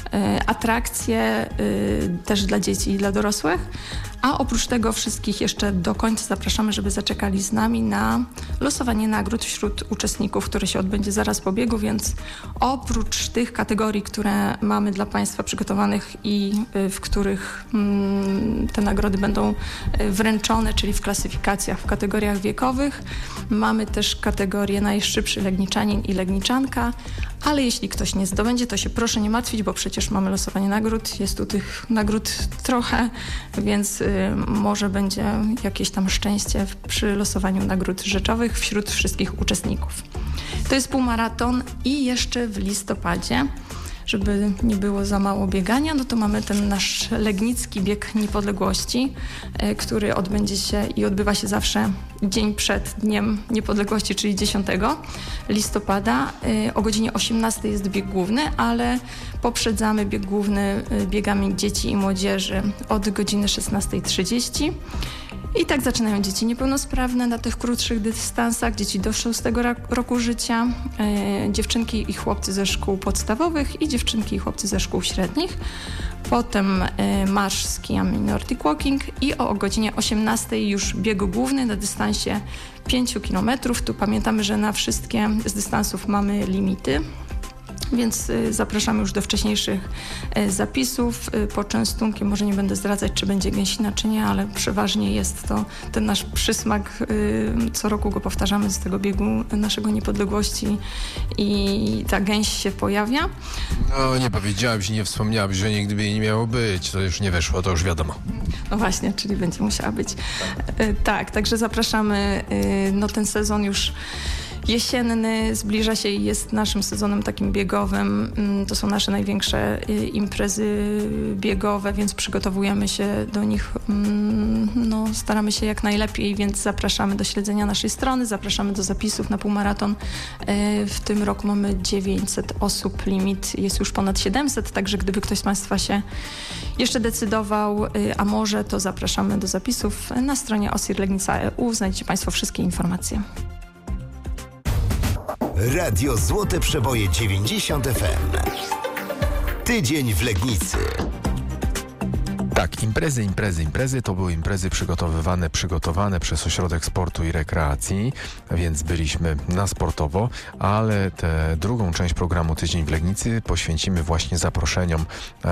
atrakcje też dla dzieci i dla dorosłych. A oprócz tego wszystkich jeszcze do końca zapraszamy, żeby zaczekali z nami na losowanie nagród wśród uczestników, które się odbędzie zaraz po biegu, więc oprócz tych kategorii, które mamy dla Państwa przygotowanych i w których mm, te nagrody będą wręczone, czyli w klasyfikacjach, w kategoriach wiekowych, mamy też kategorię najszybszy Legniczanin i Legniczanka, ale jeśli ktoś nie zdobędzie, to się proszę nie martwić, bo przecież mamy losowanie nagród, jest tu tych nagród trochę, więc y, może będzie jakieś tam szczęście przy losowaniu nagród rzeczowych wśród wszystkich uczestników. To jest półmaraton i jeszcze w listopadzie, żeby nie było za mało biegania, no to mamy ten nasz Legnicki Bieg Niepodległości, y, który odbędzie się i odbywa się zawsze dzień przed Dniem Niepodległości, czyli dziesiątego listopada. Y, o godzinie osiemnastej jest bieg główny, ale poprzedzamy bieg główny y, biegami dzieci i młodzieży od godziny szesnastej trzydzieści. I tak zaczynają dzieci niepełnosprawne na tych krótszych dystansach, dzieci do szóstego roku życia, e, dziewczynki i chłopcy ze szkół podstawowych i dziewczynki i chłopcy ze szkół średnich. Potem e, marsz z kijami Nordic Walking i o, o godzinie osiemnastej już bieg główny na dystansie pięć kilometrów. Tu pamiętamy, że na wszystkie z dystansów mamy limity. Więc y, zapraszamy już do wcześniejszych y, zapisów. Y, poczęstunkiem może nie będę zdradzać, czy będzie gęsina, czy nie, ale przeważnie jest to ten nasz przysmak. Y, co roku go powtarzamy z tego biegu naszego niepodległości i ta gęś się pojawia. No nie powiedziałabyś, nie wspomniałabyś, że nigdy by jej nie miało być. To już nie weszło, to już wiadomo. No właśnie, czyli będzie musiała być. Y, tak, także zapraszamy. Y, no ten sezon już jesienny zbliża się i jest naszym sezonem takim biegowym. To są nasze największe imprezy biegowe, więc przygotowujemy się do nich, no, staramy się jak najlepiej, więc zapraszamy do śledzenia naszej strony, zapraszamy do zapisów na półmaraton. W tym roku mamy dziewięćset osób, limit jest już ponad siedemset, także gdyby ktoś z Państwa się jeszcze decydował, a może, to zapraszamy do zapisów na stronie osir legnica kropka e u. Znajdziecie Państwo wszystkie informacje. Radio Złote Przeboje dziewięćdziesiąt F M. Tydzień w Legnicy. Tak, imprezy, imprezy, imprezy to były imprezy przygotowywane, przygotowane przez Ośrodek Sportu i Rekreacji, więc byliśmy na sportowo, ale tę drugą część programu Tydzień w Legnicy poświęcimy właśnie zaproszeniom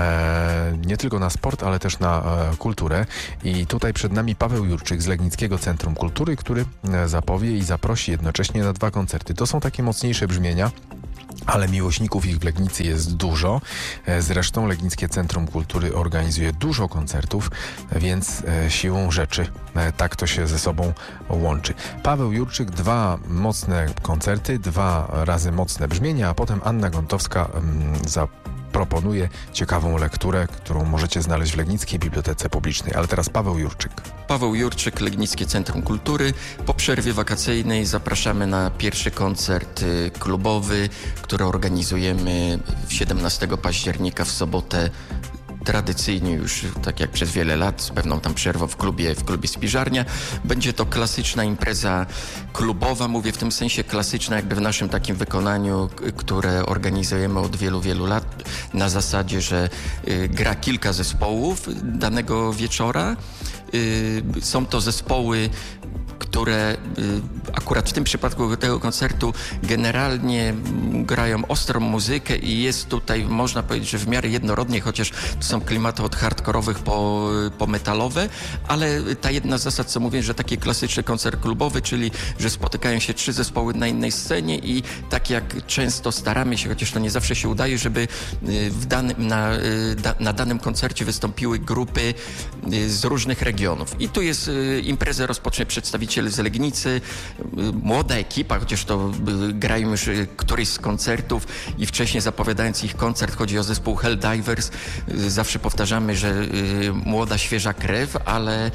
e, nie tylko na sport, ale też na e, kulturę. I tutaj przed nami Paweł Jurczyk z Legnickiego Centrum Kultury, który e, zapowie i zaprosi jednocześnie na dwa koncerty. To są takie mocniejsze brzmienia, ale miłośników ich w Legnicy jest dużo. Zresztą Legnickie Centrum Kultury organizuje dużo koncertów, więc siłą rzeczy tak to się ze sobą łączy. Paweł Jurczyk, dwa mocne koncerty, dwa razy mocne brzmienia, a potem Anna Gontowska za proponuje ciekawą lekturę, którą możecie znaleźć w Legnickiej Bibliotece Publicznej. Ale teraz Paweł Jurczyk. Paweł Jurczyk, Legnickie Centrum Kultury. Po przerwie wakacyjnej zapraszamy na pierwszy koncert klubowy, który organizujemy siedemnastego października w sobotę. Tradycyjnie już, tak jak przez wiele lat, z pewną tam przerwą w klubie, w klubie Spiżarnia. Będzie to klasyczna impreza klubowa, mówię w tym sensie klasyczna jakby w naszym takim wykonaniu, które organizujemy od wielu, wielu lat, na zasadzie, że y, gra kilka zespołów danego wieczora. Y, są to zespoły, które y, akurat w tym przypadku tego koncertu generalnie grają ostrą muzykę i jest tutaj, można powiedzieć, że w miarę jednorodnie, chociaż to są klimaty od hardkorowych po, po metalowe, ale ta jedna z zasad, co mówię, że taki klasyczny koncert klubowy, czyli że spotykają się trzy zespoły na innej scenie i tak jak często staramy się, chociaż to nie zawsze się udaje, żeby w danym, na, na danym koncercie wystąpiły grupy z różnych regionów. I tu jest imprezę rozpocznie przedstawiciel z Legnicy, młoda ekipa, chociaż to grają już któryś z koncertów i wcześniej zapowiadając ich koncert, chodzi o zespół Helldivers. Zawsze powtarzamy, że młoda, świeża krew, ale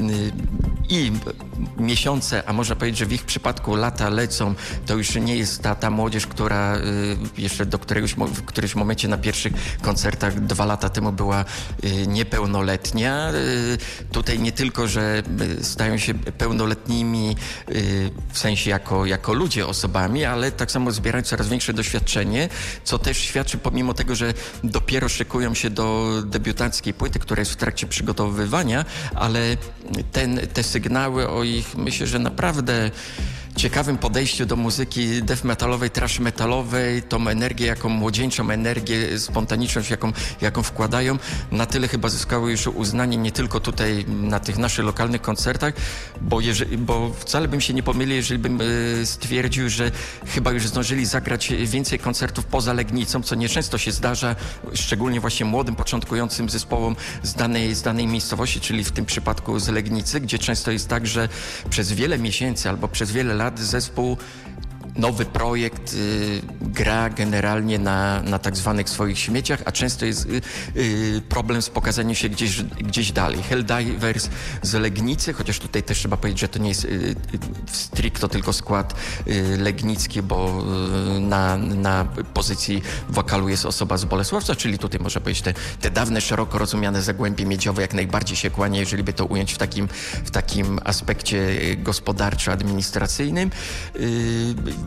i miesiące, a można powiedzieć, że w ich przypadku lata lecą, to już nie jest ta, ta młodzież, która jeszcze do któregoś, w którymś momencie na pierwszych koncertach dwa lata temu była niepełnoletnia. Tutaj nie tylko, że stają się pełnoletnimi w sensie jako, jako ludzie, osobami, ale tak samo zbierają coraz większe doświadczenie, co też świadczy pomimo tego, że dopiero szykują się do debiutanckiej płyty, która jest w trakcie przygotowywania, ale ten, te sygnały o ich, myślę, że naprawdę ciekawym podejściu do muzyki death metalowej, thrash metalowej, tą energię, jaką młodzieńczą energię, spontaniczność, jaką, jaką wkładają, na tyle chyba zyskały już uznanie nie tylko tutaj na tych naszych lokalnych koncertach, bo, jeżeli, bo wcale bym się nie pomylił, jeżeli bym y, stwierdził, że chyba już zdążyli zagrać więcej koncertów poza Legnicą, co nieczęsto się zdarza, szczególnie właśnie młodym, początkującym zespołom z danej, z danej miejscowości, czyli w tym przypadku z Legnicy, gdzie często jest tak, że przez wiele miesięcy albo przez wiele lat zespół, nowy projekt y, gra generalnie na, na tak zwanych swoich śmieciach, a często jest y, y, problem z pokazaniem się gdzieś, gdzieś dalej. Helldivers z Legnicy, chociaż tutaj też trzeba powiedzieć, że to nie jest y, y, stricto tylko skład y, legnicki, bo y, na, na pozycji wokalu jest osoba z Bolesławca, czyli tutaj można powiedzieć te, te dawne, szeroko rozumiane Zagłębie Miedziowe jak najbardziej się kłania, jeżeli by to ująć w takim, w takim aspekcie gospodarczo-administracyjnym. Y,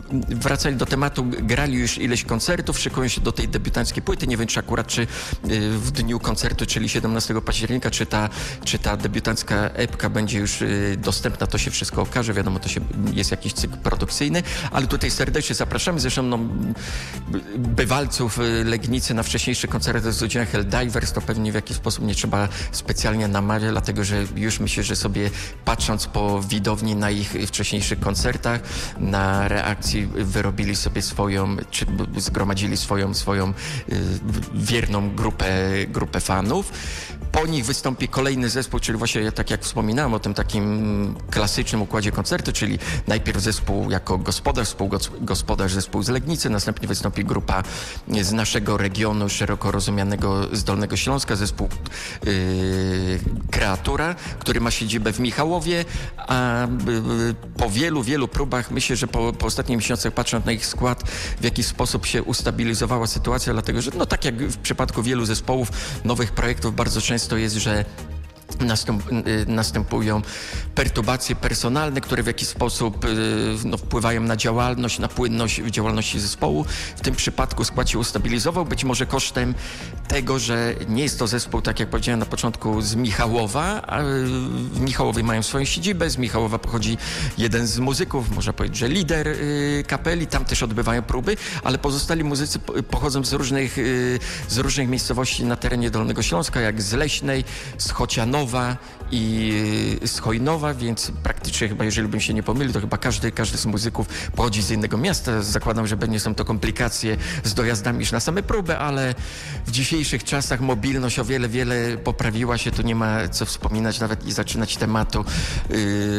wracali do tematu, grali już ileś koncertów, szykują się do tej debiutanckiej płyty. Nie wiem, czy akurat czy w dniu koncertu, czyli siedemnastego października, czy ta, czy ta debiutancka epka będzie już dostępna, to się wszystko okaże. Wiadomo, to się, jest jakiś cykl produkcyjny, ale tutaj serdecznie zapraszamy. Zresztą no, bywalców Legnicy na wcześniejszych koncertach z udziałem Helldivers to pewnie w jakiś sposób nie trzeba specjalnie namawiać, dlatego że już myślę, że sobie patrząc po widowni na ich wcześniejszych koncertach, na reakcji wyrobili sobie swoją, czy zgromadzili swoją, swoją y, wierną grupę, grupę fanów. Po nich wystąpi kolejny zespół, czyli właśnie tak jak wspominałem o tym takim klasycznym układzie koncertu, czyli najpierw zespół jako gospodarz, współgospodarz zespół z Legnicy, następnie wystąpi grupa z naszego regionu szeroko rozumianego z Dolnego Śląska, zespół yy, Kreatura, który ma siedzibę w Michałowie, a yy, po wielu, wielu próbach, myślę, że po, po ostatnich miesiącach, patrząc na ich skład, w jakiś sposób się ustabilizowała sytuacja, dlatego że no tak jak w przypadku wielu zespołów, nowych projektów bardzo często to jest, że Następ, następują perturbacje personalne, które w jakiś sposób no, wpływają na działalność, na płynność w działalności zespołu. W tym przypadku skład się ustabilizował, być może kosztem tego, że nie jest to zespół, tak jak powiedziałem na początku, z Michałowa, a w Michałowie mają swoją siedzibę, z Michałowa pochodzi jeden z muzyków, można powiedzieć, że lider kapeli, tam też odbywają próby, ale pozostali muzycy pochodzą z różnych, z różnych miejscowości na terenie Dolnego Śląska, jak z Leśnej, z Chocianowa i z Chojnowa, więc praktycznie chyba, jeżeli bym się nie pomylił, to chyba każdy, każdy z muzyków pochodzi z innego miasta. Zakładam, że nie są to komplikacje z dojazdami już na same próby, ale w dzisiejszych czasach mobilność o wiele, wiele poprawiła się. Tu nie ma co wspominać nawet i zaczynać tematu yy,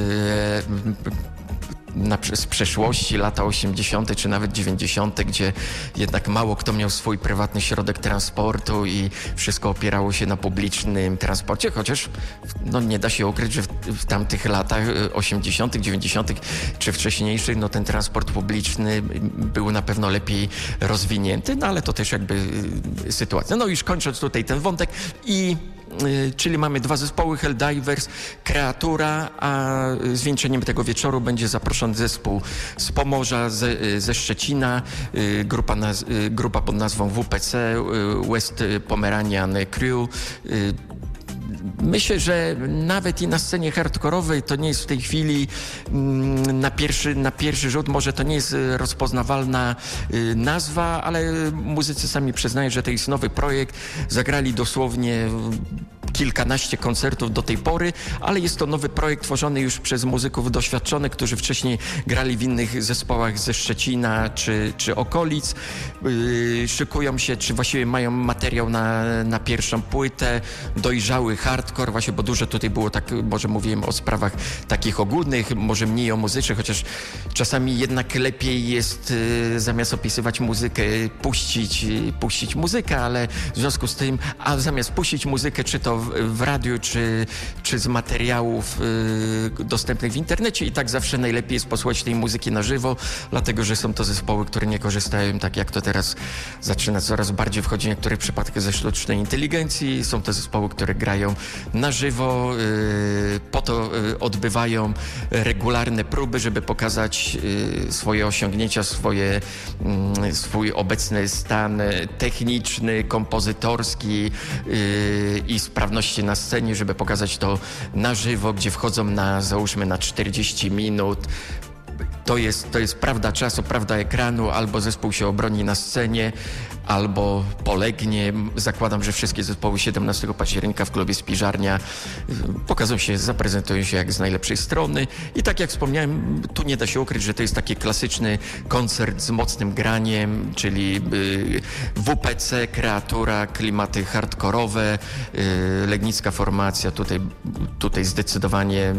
Na, z przeszłości, lata osiemdziesiąte czy nawet dziewięćdziesiąte, gdzie jednak mało kto miał swój prywatny środek transportu i wszystko opierało się na publicznym transporcie, chociaż no, nie da się ukryć, że w, w tamtych latach osiemdziesiątych, dziewięćdziesiątych czy wcześniejszych no, ten transport publiczny był na pewno lepiej rozwinięty, no ale to też jakby y, sytuacja. No już kończąc tutaj ten wątek i czyli mamy dwa zespoły, Helldivers, Kreatura, a zwieńczeniem tego wieczoru będzie zaproszony zespół z Pomorza, ze, ze Szczecina, grupa, naz, grupa pod nazwą W P C, West Pomeranian Crew. Myślę, że nawet i na scenie hardkorowej to nie jest w tej chwili na pierwszy, na pierwszy rzut, może to nie jest rozpoznawalna nazwa, ale muzycy sami przyznają, że to jest nowy projekt. Zagrali dosłownie kilkanaście koncertów do tej pory, ale jest to nowy projekt tworzony już przez muzyków doświadczonych, którzy wcześniej grali w innych zespołach ze Szczecina czy, czy okolic. Yy, szykują się, czy właściwie mają materiał na, na pierwszą płytę, dojrzały hardcore, właśnie, bo dużo tutaj było tak, może mówiłem o sprawach takich ogólnych, może mniej o muzycznych, chociaż czasami jednak lepiej jest yy, zamiast opisywać muzykę, puścić, yy, puścić muzykę, ale w związku z tym, a zamiast puścić muzykę, czy to w, w radiu, czy, czy z materiałów yy, dostępnych w internecie, i tak zawsze najlepiej jest posłuchać tej muzyki na żywo, dlatego że są to zespoły, które nie korzystają, tak jak to teraz zaczyna coraz bardziej wchodzić w niektórych przypadkach, ze sztucznej inteligencji. Są to zespoły, które grają na żywo, yy, po to yy, odbywają regularne próby, żeby pokazać yy, swoje osiągnięcia, swoje, yy, swój obecny stan techniczny, kompozytorski yy, i sprawności na scenie, żeby pokazać to na żywo, gdzie wchodzą na, załóżmy, na czterdzieści minut. To jest, to jest prawda czasu, prawda ekranu, albo zespół się obroni na scenie, albo polegnie. Zakładam, że wszystkie zespoły siedemnastego października w klubie Spiżarnia pokażą się, zaprezentują się jak z najlepszej strony. I tak jak wspomniałem, tu nie da się ukryć, że to jest taki klasyczny koncert z mocnym graniem, czyli W P C, Kreatura, klimaty hardkorowe, legnicka formacja, tutaj, tutaj zdecydowanie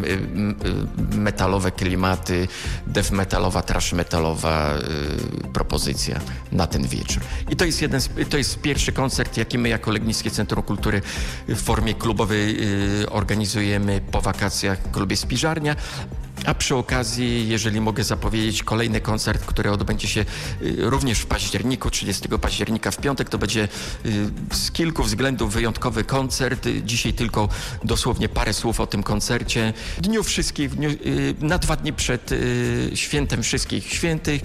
metalowe klimaty, death metalowa, trash metalowa propozycja na ten wieczór. I to jest jeden, to jest pierwszy koncert, jaki my jako Legnickie Centrum Kultury w formie klubowej yy, organizujemy po wakacjach w klubie Spiżarnia. A przy okazji, jeżeli mogę zapowiedzieć, kolejny koncert, który odbędzie się również w październiku, trzydziestego października w piątek, to będzie z kilku względów wyjątkowy koncert. Dzisiaj tylko dosłownie parę słów o tym koncercie. Dniu Wszystkich, w dniu, na dwa dni przed Świętem Wszystkich Świętych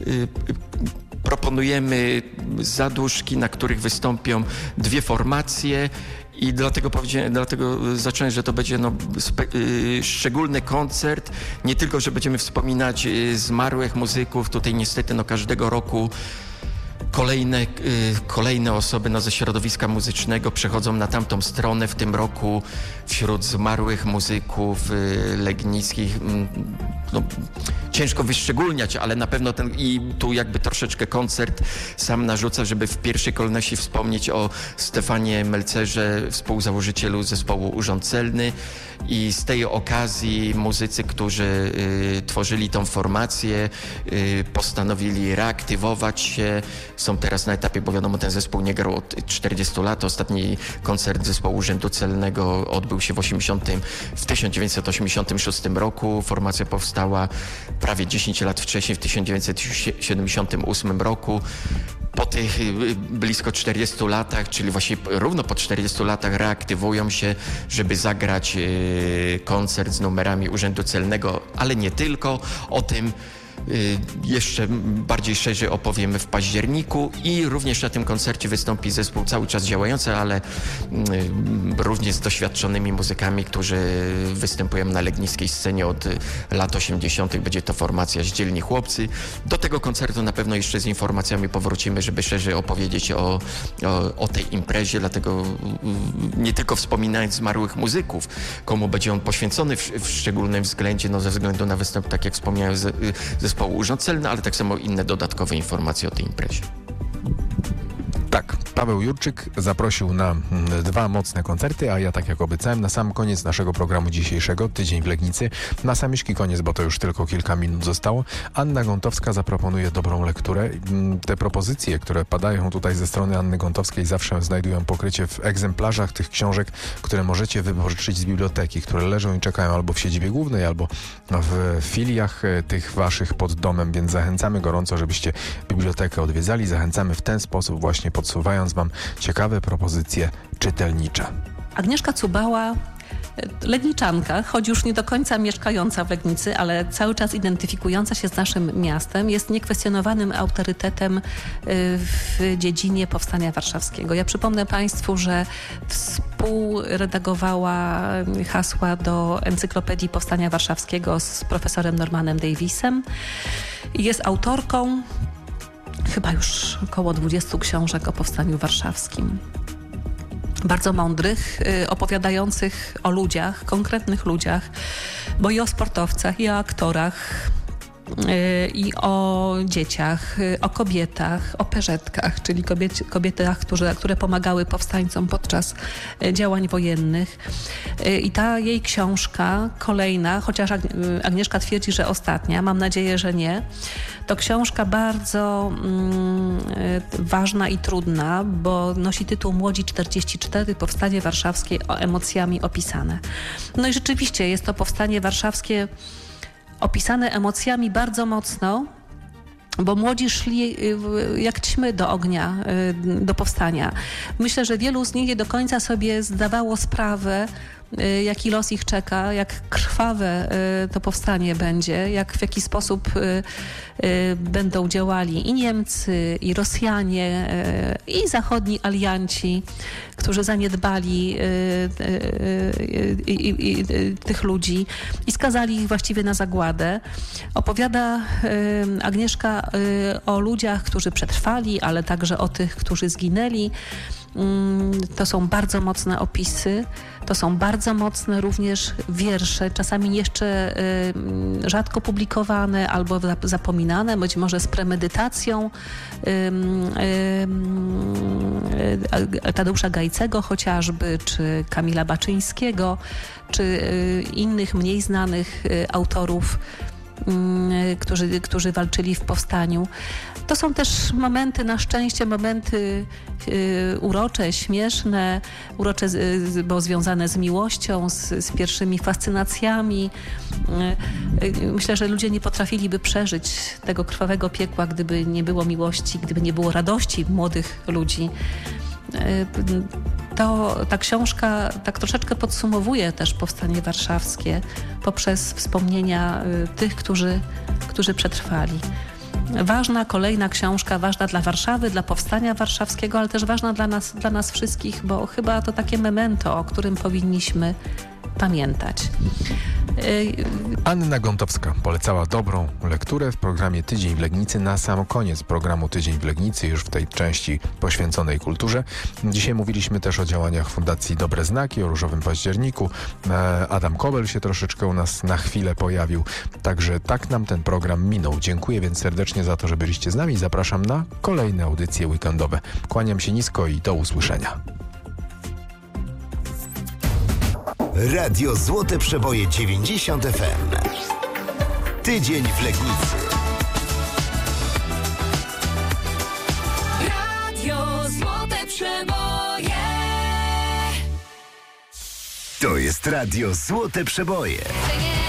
proponujemy zaduszki, na których wystąpią dwie formacje. I dlatego powiedziałem, dlatego zacząłem, że to będzie no, spe, y, szczególny koncert. Nie tylko, że będziemy wspominać y, zmarłych muzyków. Tutaj niestety no, każdego roku kolejne, y, kolejne osoby no, ze środowiska muzycznego przechodzą na tamtą stronę. W tym roku wśród zmarłych muzyków y, legnickich y, no, ciężko wyszczególniać, ale na pewno ten i tu jakby troszeczkę koncert sam narzuca, żeby w pierwszej kolejności wspomnieć o Stefanie Melcerze, współzałożycielu zespołu Urząd Celny, i z tej okazji muzycy, którzy y, tworzyli tą formację, y, postanowili reaktywować się. Są teraz na etapie, bo wiadomo, ten zespół nie grał od czterdziestu lat. Ostatni koncert zespołu Urzędu Celnego odbył się w, osiemdziesiątym, w tysiąc dziewięćset osiemdziesiątym szóstym roku. Formacja powstała prawie dziesięć lat wcześniej, w tysiąc dziewięćset siedemdziesiątym ósmym roku. Po tych blisko czterdziestu latach, czyli właśnie równo po czterdziestu latach, reaktywują się, żeby zagrać koncert z numerami Urzędu Celnego, ale nie tylko. O tym jeszcze bardziej szerzej opowiemy w październiku i również na tym koncercie wystąpi zespół cały czas działający, ale również z doświadczonymi muzykami, którzy występują na legnickiej scenie od lat osiemdziesiątych. Będzie to formacja Zdzielni Chłopcy. Do tego koncertu na pewno jeszcze z informacjami powrócimy, żeby szerzej opowiedzieć o, o, o tej imprezie, dlatego nie tylko wspominając zmarłych muzyków, komu będzie on poświęcony w, w szczególnym względzie, no ze względu na występ, tak jak wspomniałem, z, ze zespołu Urząd Celny, ale tak samo inne dodatkowe informacje o tej imprezie. Tak, Paweł Jurczyk zaprosił na dwa mocne koncerty, a ja, tak jak obiecałem, na sam koniec naszego programu dzisiejszego, Tydzień w Legnicy, na samiczki koniec, bo to już tylko kilka minut zostało, Anna Gątowska zaproponuje dobrą lekturę. Te propozycje, które padają tutaj ze strony Anny Gątowskiej, zawsze znajdują pokrycie w egzemplarzach tych książek, które możecie wypożyczyć z biblioteki, które leżą i czekają albo w siedzibie głównej, albo w filiach tych waszych pod domem, więc zachęcamy gorąco, żebyście bibliotekę odwiedzali. Zachęcamy w ten sposób właśnie, podsuwając wam ciekawe propozycje czytelnicze. Agnieszka Cubała, legniczanka, choć już nie do końca mieszkająca w Legnicy, ale cały czas identyfikująca się z naszym miastem, jest niekwestionowanym autorytetem w dziedzinie Powstania Warszawskiego. Ja przypomnę Państwu, że współredagowała hasła do Encyklopedii Powstania Warszawskiego z profesorem Normanem Davisem. Jest autorką chyba już około dwudziestu książek o Powstaniu Warszawskim. Bardzo mądrych, opowiadających o ludziach, konkretnych ludziach, bo i o sportowcach, i o aktorach, i o dzieciach, o kobietach, o perzetkach, czyli kobiet, kobietach, które, które pomagały powstańcom podczas działań wojennych. I ta jej książka, kolejna, chociaż Agnieszka twierdzi, że ostatnia, mam nadzieję, że nie, to książka bardzo mm, ważna i trudna, bo nosi tytuł Młodzi czterdzieści cztery, Powstanie Warszawskie o emocjami opisane. No i rzeczywiście jest to Powstanie Warszawskie opisane emocjami bardzo mocno, bo młodzi szli jak ćmy do ognia, do powstania. Myślę, że wielu z nich nie do końca sobie zdawało sprawę, jaki los ich czeka, jak krwawe to powstanie będzie, jak w jaki sposób będą działali i Niemcy, i Rosjanie, i zachodni alianci, którzy zaniedbali i, i, i, tych ludzi i skazali ich właściwie na zagładę. Opowiada Agnieszka o ludziach, którzy przetrwali, ale także o tych, którzy zginęli. To są bardzo mocne opisy, to są bardzo mocne również wiersze, czasami jeszcze y, rzadko publikowane albo zapominane, być może z premedytacją y, y, y, Tadeusza Gajcego chociażby, czy Kamila Baczyńskiego, czy y, innych mniej znanych y, autorów którzy, którzy walczyli w powstaniu. To są też momenty, na szczęście, momenty y, urocze, śmieszne, urocze, z, bo związane z miłością, z, z pierwszymi fascynacjami. Y, y, myślę, że ludzie nie potrafiliby przeżyć tego krwawego piekła, gdyby nie było miłości, gdyby nie było radości młodych ludzi. To, ta książka tak troszeczkę podsumowuje też Powstanie Warszawskie poprzez wspomnienia tych, którzy, którzy przetrwali. Ważna kolejna książka, ważna dla Warszawy, dla Powstania Warszawskiego, ale też ważna dla nas, dla nas wszystkich, bo chyba to takie memento, o którym powinniśmy pamiętać. Anna Gontowska polecała dobrą lekturę w programie Tydzień w Legnicy. Na sam koniec programu Tydzień w Legnicy, już w tej części poświęconej kulturze. Dzisiaj mówiliśmy też o działaniach Fundacji Dobre Znaki, o Różowym Październiku. Adam Kobel się troszeczkę u nas na chwilę pojawił. Także tak nam ten program minął. Dziękuję więc serdecznie za to, że byliście z nami. Zapraszam na kolejne audycje weekendowe. Kłaniam się nisko i do usłyszenia. Radio Złote Przeboje dziewięćdziesiąt F M. Tydzień w Legnicy. Radio Złote Przeboje. To jest Radio Złote Przeboje.